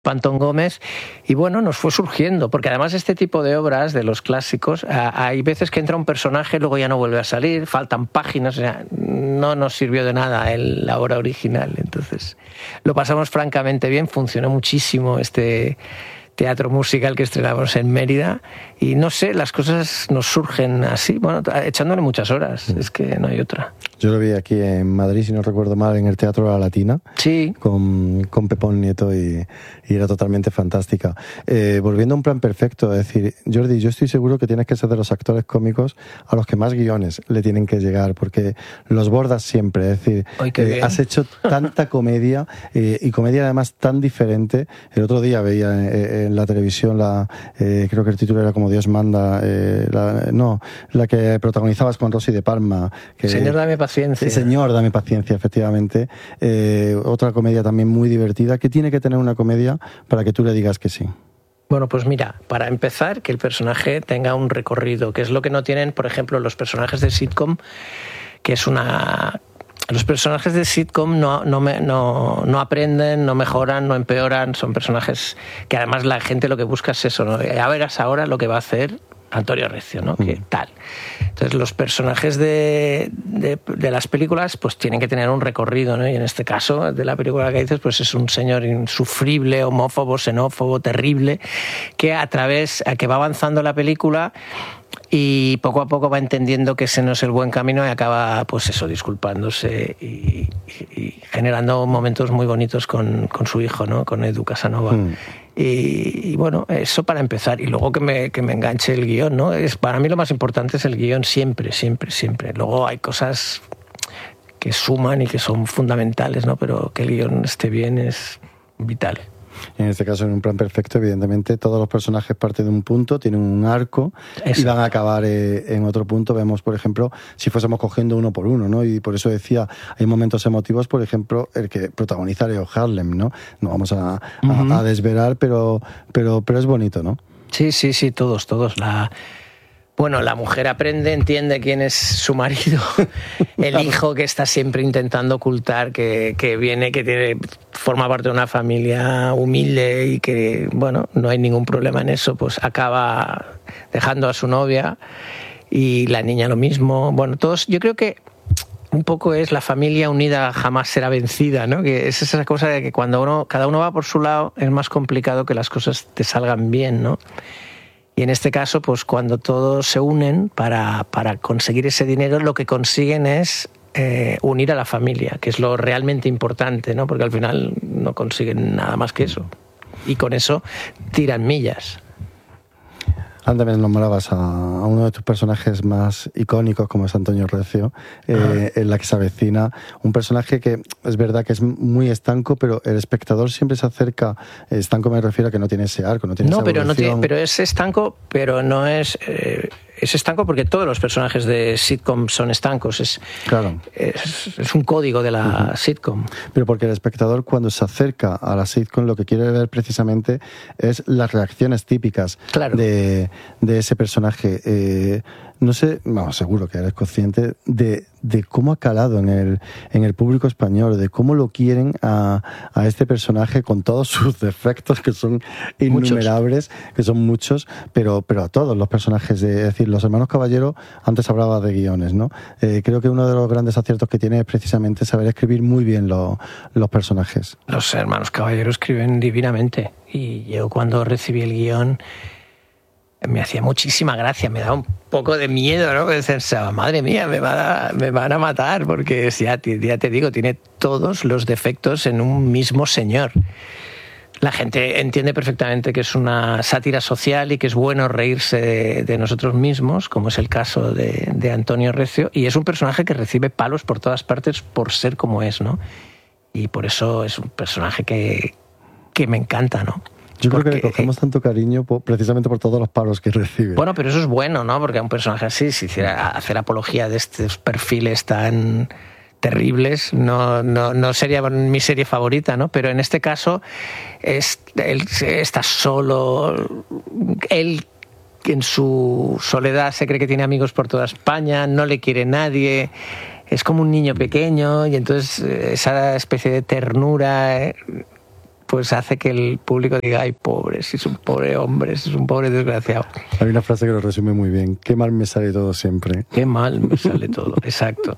Antón Gómez, y bueno, nos fue surgiendo, porque además este tipo de obras, de los clásicos, hay veces que entra un personaje, luego ya no vuelve a salir, faltan páginas, o sea, no nos sirvió de nada la obra original. Entonces lo pasamos francamente bien, funcionó muchísimo este teatro musical que estrenamos en Mérida, y no sé, las cosas nos surgen así, bueno, echándole muchas horas, es que no hay otra. Yo lo vi aquí en Madrid, si no recuerdo mal, en el Teatro La Latina, sí, con Pepón Nieto, y era totalmente fantástica. Volviendo a Un plan perfecto, es decir, Jordi, yo estoy seguro que tienes que ser de los actores cómicos a los que más guiones le tienen que llegar, porque los bordas siempre, es decir, has hecho tanta comedia, y comedia además tan diferente. El otro día veía en la televisión, creo que el título era como Dios manda, la que protagonizabas con Rosy de Palma. Señor, dame paciencia. Señor, dame paciencia, efectivamente. Otra comedia también muy divertida. ¿Qué tiene que tener una comedia para que tú le digas que sí? Bueno, pues mira, para empezar, que el personaje tenga un recorrido, que es lo que no tienen, por ejemplo, los personajes de sitcom, que es una... Los personajes de sitcom no aprenden, no mejoran, no empeoran, son personajes que además la gente lo que busca es eso, ¿no? Ya verás ahora lo que va a hacer Antonio Recio, ¿no? ¿Qué tal? Entonces los personajes de las películas pues tienen que tener un recorrido, ¿no? Y en este caso de la película que dices pues es un señor insufrible, homófobo, xenófobo, terrible, que que va avanzando la película y poco a poco va entendiendo que ese no es el buen camino y acaba pues eso, disculpándose y generando momentos muy bonitos con su hijo, ¿no? Con Edu Casanova. Y bueno, eso para empezar. Y luego que me enganche el guión, ¿no? Para mí lo más importante es el guión siempre, siempre, siempre. Luego hay cosas que suman y que son fundamentales, ¿no? Pero que el guión esté bien es vital. En este caso, en Un plan perfecto, evidentemente, todos los personajes parten de un punto, tienen un arco. Eso. Y van a acabar en otro punto. Vemos, por ejemplo, si fuésemos cogiendo uno por uno, ¿no? Y por eso decía, hay momentos emotivos, por ejemplo, el que protagoniza Leo Harlem, ¿no? No vamos a desvelar, pero es bonito, ¿no? Sí, todos. Bueno, la mujer aprende, entiende quién es su marido, el hijo que está siempre intentando ocultar que forma parte de una familia humilde y que, bueno, no hay ningún problema en eso, pues acaba dejando a su novia, y la niña lo mismo. Bueno, todos, yo creo que un poco es la familia unida jamás será vencida, ¿no? Que es esa cosa de que cuando cada uno va por su lado es más complicado que las cosas te salgan bien, ¿no? Y en este caso, pues cuando todos se unen para conseguir ese dinero, lo que consiguen es unir a la familia, que es lo realmente importante, ¿no? Porque al final no consiguen nada más que eso. Y con eso tiran millas. Antes me nombrabas a uno de tus personajes más icónicos, como es Antonio Recio, en La que se avecina. Un personaje que es verdad que es muy estanco, pero el espectador siempre se acerca. Estanco me refiero a que no tiene ese arco, no tiene esa evolución. Pero es estanco, pero no es... es estanco porque todos los personajes de sitcom son estancos. Claro. Es un código de la sitcom. Pero porque el espectador, cuando se acerca a la sitcom, lo que quiere ver precisamente es las reacciones típicas, claro, de ese personaje. No sé, seguro que eres consciente de cómo ha calado en el público español, de cómo lo quieren a este personaje con todos sus defectos, que son innumerables, que son muchos, pero a todos los personajes. Es decir, los hermanos Caballero, antes hablaba de guiones, ¿no? Creo que uno de los grandes aciertos que tiene es precisamente saber escribir muy bien los personajes. Los hermanos Caballero escriben divinamente, y yo cuando recibí el guión me hacía muchísima gracia, me daba un poco de miedo, ¿no? Pensaba, madre mía, me van a matar, porque ya te digo, tiene todos los defectos en un mismo señor. La gente entiende perfectamente que es una sátira social y que es bueno reírse de nosotros mismos, como es el caso de Antonio Recio, y es un personaje que recibe palos por todas partes por ser como es, ¿no? Y por eso es un personaje que me encanta, ¿no? Yo creo que le cogemos tanto cariño precisamente por todos los palos que recibe. Bueno, pero eso es bueno, ¿no? Porque a un personaje así, si hiciera hacer apología de estos perfiles tan terribles, no sería mi serie favorita, ¿no? Pero en este caso, él está solo, él en su soledad se cree que tiene amigos por toda España, no le quiere nadie, es como un niño pequeño, y entonces esa especie de ternura pues hace que el público diga, ay, pobre, si es un pobre hombre, si es un pobre desgraciado. Hay una frase que lo resume muy bien: qué mal me sale todo siempre. Qué mal me sale todo, exacto.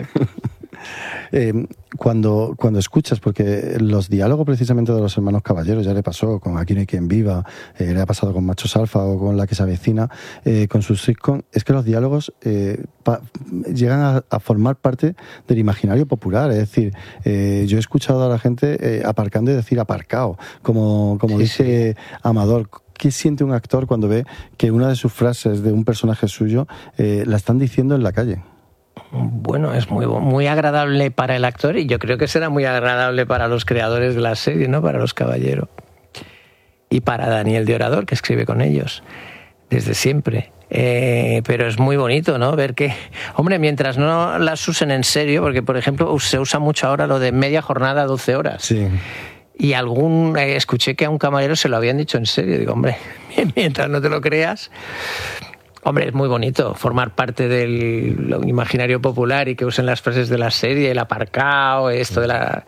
Cuando escuchas, porque los diálogos precisamente de los hermanos Caballeros, ya le pasó con Aquí no hay quien viva, le ha pasado con Machos Alfa o con La que se avecina, con sus sitcom, es que los diálogos llegan a formar parte del imaginario popular. Es decir, yo he escuchado a la gente aparcando y decir aparcao, como dice Amador. ¿Qué siente un actor cuando ve que una de sus frases de un personaje suyo la están diciendo en la calle? Bueno, es muy agradable para el actor, y yo creo que será muy agradable para los creadores de la serie, ¿no? Para los Caballero. Y para Daniel de Orador, que escribe con ellos desde siempre. Pero es muy bonito, ¿no? Ver que, hombre, mientras no las usen en serio, porque, por ejemplo, se usa mucho ahora lo de media jornada, 12 horas. Sí. Y escuché que a un camarero se lo habían dicho en serio. Digo, hombre, mientras no te lo creas... Hombre, es muy bonito formar parte del imaginario popular y que usen las frases de la serie, el aparcao, esto de la...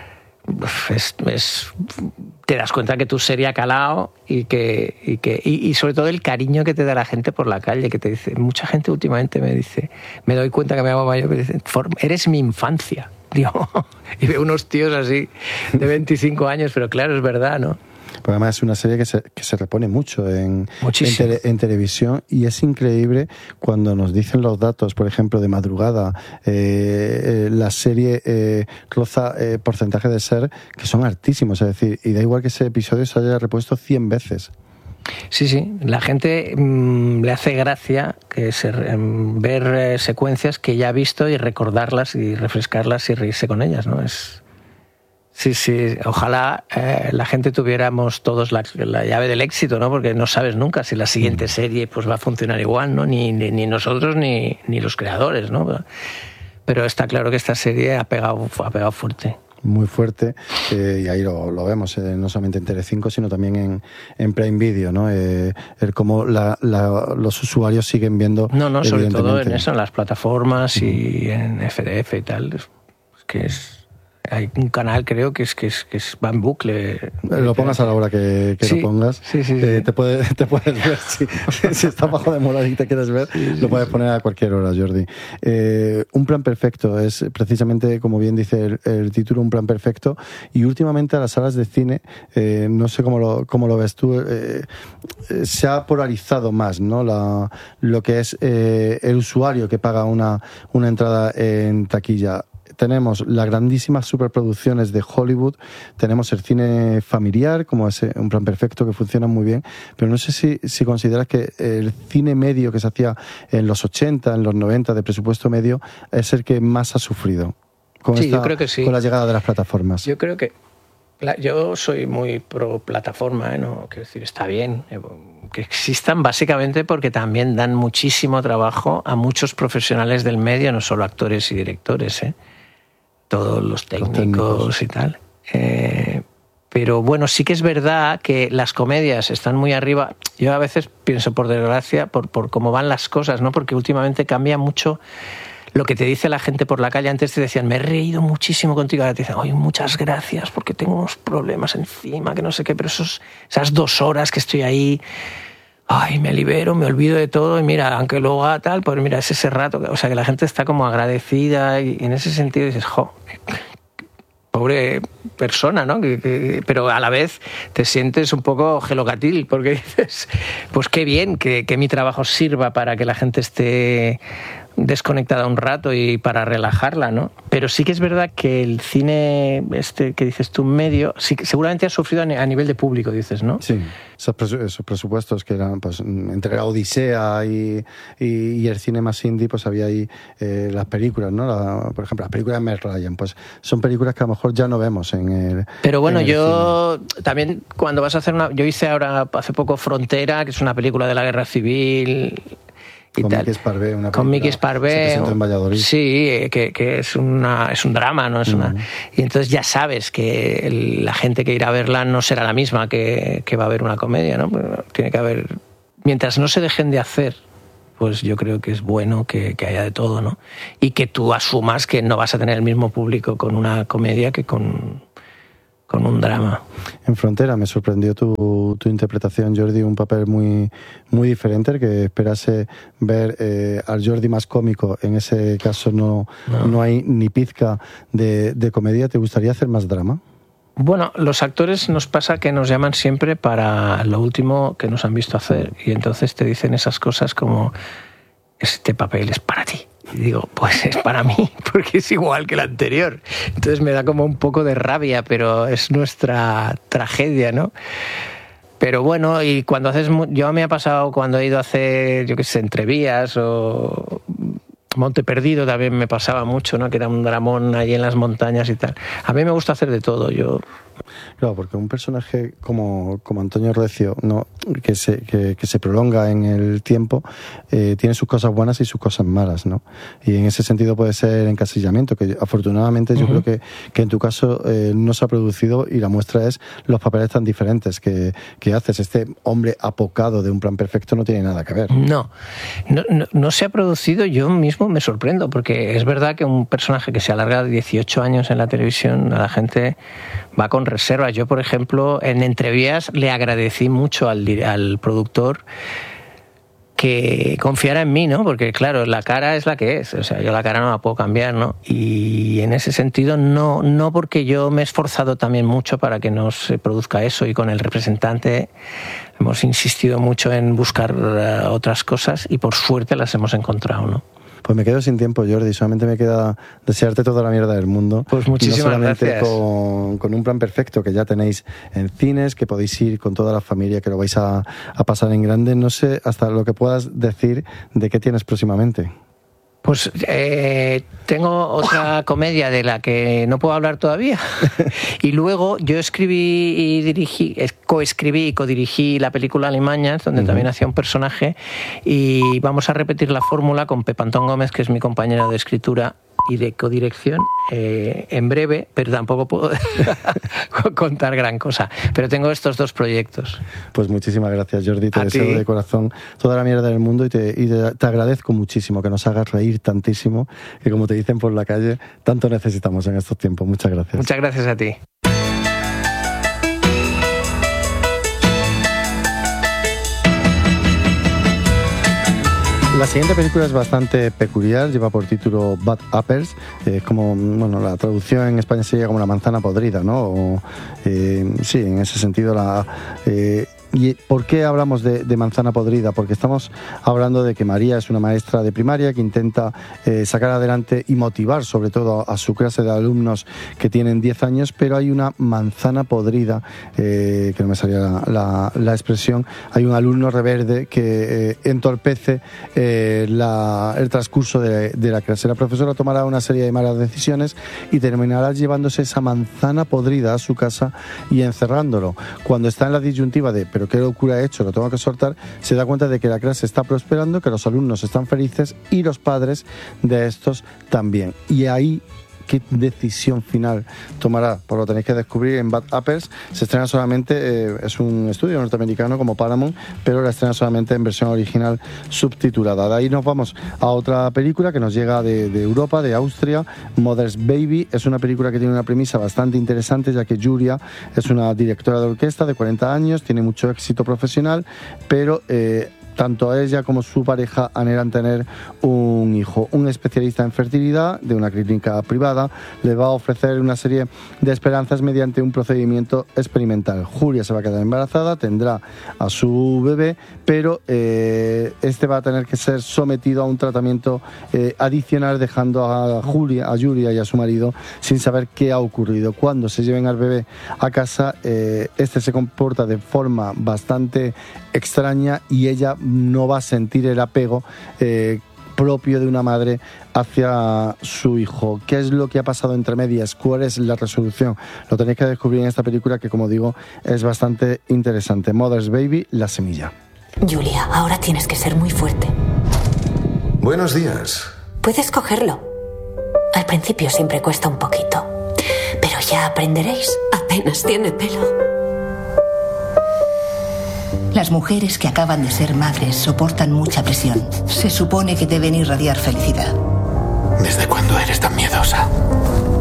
te das cuenta que tu serie ha calado y sobre todo el cariño que te da la gente por la calle, que te dice, mucha gente últimamente me dice, me doy cuenta que me hago mayor, me dice, eres mi infancia, digo, y veo unos tíos así de 25 años, pero claro, es verdad, ¿no? Porque además es una serie que se repone mucho en televisión, y es increíble cuando nos dicen los datos, por ejemplo, de madrugada, la serie roza porcentaje de ser que son altísimos, es decir, y da igual que ese episodio se haya repuesto 100 veces. Sí, la gente le hace gracia ver secuencias que ya ha visto y recordarlas y refrescarlas y reírse con ellas, ¿no? Sí, ojalá la gente tuviéramos todos la llave del éxito, ¿no? Porque no sabes nunca si la siguiente serie pues va a funcionar igual, ¿no? Ni nosotros ni los creadores, ¿no? Pero está claro que esta serie ha pegado fuerte. Muy fuerte, y ahí lo vemos, no solamente en Telecinco, sino también en Prime Video, ¿no? Cómo los usuarios siguen viendo... No, sobre todo en eso, en las plataformas y en FDF y tal. Es que hay un canal, creo, que va en bucle. Lo pongas a la hora que lo pongas. Sí. Te puedes ver. Si está bajo de moda y te quieres ver, lo puedes poner a cualquier hora, Jordi. Un plan perfecto es precisamente, como bien dice el título, un plan perfecto. Y últimamente a las salas de cine, no sé cómo lo ves tú, se ha polarizado más, ¿no? Lo que es el usuario que paga una entrada en taquilla. Tenemos las grandísimas superproducciones de Hollywood, tenemos el cine familiar, como es Un plan perfecto, que funciona muy bien, pero no sé si consideras que el cine medio que se hacía en los 80, en los 90, de presupuesto medio, es el que más ha sufrido. Yo creo que sí. Con la llegada de las plataformas. Yo creo que... Yo soy muy pro plataforma, ¿no? Quiero decir, está bien que existan, básicamente porque también dan muchísimo trabajo a muchos profesionales del medio, no solo actores y directores, todos los técnicos y tal. Pero bueno, sí que es verdad que las comedias están muy arriba. Yo a veces pienso, por desgracia, por cómo van las cosas, ¿no? Porque últimamente cambia mucho lo que te dice la gente por la calle. Antes te decían, me he reído muchísimo contigo. Ahora te dicen, oye, muchas gracias porque tengo unos problemas encima, que no sé qué, pero esas 2 horas que estoy ahí, ay, me libero, me olvido de todo, y mira, aunque luego haga tal, pues mira, es ese rato. O sea, que la gente está como agradecida, y en ese sentido dices, pobre persona, ¿no? Pero a la vez te sientes un poco gelocatil, porque dices, pues qué bien que mi trabajo sirva para que la gente esté desconectada un rato y para relajarla, ¿no? Pero sí que es verdad que el cine que dices tú, medio, sí que seguramente ha sufrido a nivel de público, dices, ¿no? Sí, esos presupuestos que eran, pues, entre la Odisea y el cine más indie, pues había ahí las películas, ¿no? Por ejemplo, las películas de Meg Ryan, pues son películas que a lo mejor ya no vemos en el... Pero bueno, yo cine. También cuando vas a hacer yo hice ahora hace poco Frontera, que es una película de la Guerra Civil... Con Miki Esparvé, con Miki Esparvé, se presentó en Valladolid. Sí, que es un drama, ¿no? Y entonces ya sabes que la gente que irá a verla no será la misma que va a ver una comedia, ¿no? Tiene que haber... Mientras no se dejen de hacer, pues yo creo que es bueno que haya de todo, ¿no? Y que tú asumas que no vas a tener el mismo público con una comedia que con con un drama. En Frontera me sorprendió tu interpretación, Jordi, un papel muy, muy diferente, el que esperase ver al Jordi más cómico. En ese caso no hay ni pizca de comedia. ¿Te gustaría hacer más drama? Bueno, los actores nos pasa que nos llaman siempre para lo último que nos han visto hacer, y entonces te dicen esas cosas como: este papel es para ti. Y digo, pues es para mí, porque es igual que el anterior. Entonces me da como un poco de rabia, pero es nuestra tragedia, ¿no? Pero bueno, y cuando haces... Yo me ha pasado cuando he ido a hacer, yo qué sé, Entrevías o Monte Perdido, también me pasaba mucho, ¿no? Que era un dramón ahí en las montañas y tal. A mí me gusta hacer de todo, yo... Claro, porque un personaje como Antonio Recio, ¿no? que se prolonga en el tiempo, tiene sus cosas buenas y sus cosas malas, ¿no? Y en ese sentido puede ser encasillamiento, que afortunadamente yo creo que en tu caso no se ha producido, y la muestra es los papeles tan diferentes que haces. Este hombre apocado de Un plan perfecto no tiene nada que ver. No se ha producido. Yo mismo me sorprendo, porque es verdad que un personaje que se alarga 18 años en la televisión, a la gente va con reservas. Yo, por ejemplo, en Entrevías le agradecí mucho al productor que confiara en mí, ¿no? Porque, claro, la cara es la que es. O sea, yo la cara no la puedo cambiar, ¿no? Y en ese sentido, no porque yo me he esforzado también mucho para que no se produzca eso, y con el representante hemos insistido mucho en buscar otras cosas, y por suerte las hemos encontrado, ¿no? Pues me quedo sin tiempo, Jordi. Solamente me queda desearte toda la mierda del mundo. Pues muchísimas gracias. No solamente con Un plan perfecto, que ya tenéis en cines, que podéis ir con toda la familia, que lo vais a pasar en grande. No sé hasta lo que puedas decir de qué tienes próximamente. Pues tengo otra comedia de la que no puedo hablar todavía. Y luego yo coescribí y codirigí la película Alimañas, donde también hacía un personaje, y vamos a repetir la fórmula con Pepe Antón Gómez, que es mi compañero de escritura y de codirección, en breve, pero tampoco puedo contar gran cosa. Pero tengo estos dos proyectos. Pues muchísimas gracias, Jordi. Te deseo de corazón toda la mierda del mundo, y te agradezco muchísimo que nos hagas reír tantísimo, que, como te dicen por la calle, tanto necesitamos en estos tiempos. Muchas gracias. Muchas gracias a ti. La siguiente película es bastante peculiar, lleva por título Bad Apples, como, bueno, la traducción en España sería como La manzana podrida, ¿no? Sí, en ese sentido ¿Y por qué hablamos de manzana podrida? Porque estamos hablando de que María es una maestra de primaria que intenta sacar adelante y motivar sobre todo a su clase de alumnos que tienen 10 años, pero hay una manzana podrida, que no me salía la expresión. Hay un alumno reverde que entorpece el transcurso de la clase. La profesora tomará una serie de malas decisiones y terminará llevándose esa manzana podrida a su casa y encerrándolo. Cuando está en la disyuntiva de ¿pero qué locura he hecho? Lo tengo que soltar. Se da cuenta de que la clase está prosperando, que los alumnos están felices y los padres de estos también. Y ahí, ¿qué decisión final tomará? Pues lo tenéis que descubrir en Bad Apples. Se estrena solamente, es un estudio norteamericano como Paramount, pero la estrena solamente en versión original subtitulada. De ahí nos vamos a otra película que nos llega de Europa, de Austria, Mother's Baby. Es una película que tiene una premisa bastante interesante, ya que Julia es una directora de orquesta de 40 años, tiene mucho éxito profesional, pero tanto ella como su pareja anhelan tener un hijo. Un especialista en fertilidad de una clínica privada le va a ofrecer una serie de esperanzas mediante un procedimiento experimental. Julia se va a quedar embarazada, tendrá a su bebé, pero este va a tener que ser sometido a un tratamiento adicional, dejando a Julia y a su marido sin saber qué ha ocurrido. Cuando se lleven al bebé a casa, este se comporta de forma bastante extraña y ella no va a sentir el apego propio de una madre hacia su hijo. ¿Qué es lo que ha pasado entre medias? ¿Cuál es la resolución? Lo tenéis que descubrir en esta película que, como digo, es bastante interesante. Mother's Baby, La semilla. Julia, ahora tienes que ser muy fuerte. Buenos días. Puedes cogerlo. Al principio siempre cuesta un poquito, pero ya aprenderéis. Apenas tiene pelo. Las mujeres que acaban de ser madres soportan mucha presión. Se supone que deben irradiar felicidad. ¿Desde cuándo eres tan miedosa?